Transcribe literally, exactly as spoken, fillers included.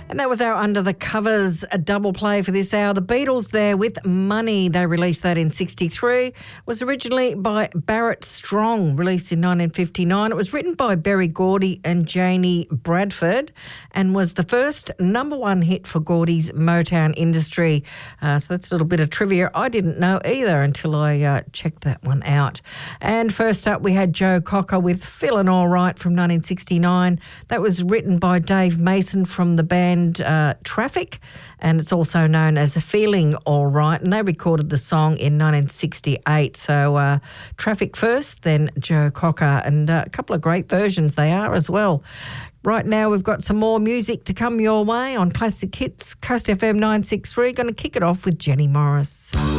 And that was our Under the Covers, a double play for this hour. The Beatles there with Money. They released that in sixty-three. It was originally by Barrett Strong, released in nineteen fifty-nine. It was written by Berry Gordy and Janie Bradford and was the first number one hit for Gordy's Motown industry. Uh, so that's a little bit of trivia I didn't know either until I uh, checked that one out. And first up we had Joe Cocker with Feelin' All Right from nineteen sixty-nine. That was written by Dave Mason from the band Uh, Traffic, and it's also known as Feeling All Right, and they recorded the song in nineteen sixty-eight. So uh, Traffic first, then Joe Cocker, and uh, a couple of great versions they are as well. Right now we've got some more music to come your way on Classic Hits, Coast F M nine six three. Going to kick it off with Jenny Morris.